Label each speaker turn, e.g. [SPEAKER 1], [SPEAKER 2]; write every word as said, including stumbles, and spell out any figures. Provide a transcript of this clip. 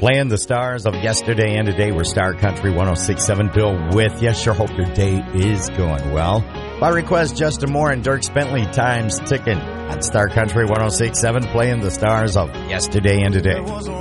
[SPEAKER 1] Playing the stars of yesterday and today. We're Star Country one oh six point seven. Bill with you. Sure hope your day is going well. By request, Justin Moore and Dirk Bentley, time's ticking at Star Country one oh six point seven, playing the stars of yesterday and today.